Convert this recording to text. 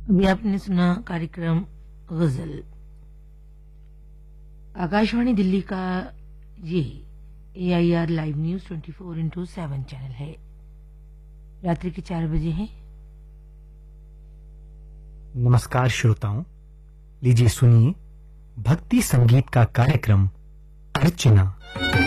अभी आपने सुना कार्यक्रम गजल। आकाशवाणी दिल्ली का ये AIR लाइव न्यूज 24/7 चैनल है। रात्रि के 4 बजे हैं। नमस्कार श्रोताओं, लीजिए सुनिए भक्ति संगीत का कार्यक्रम अर्चना।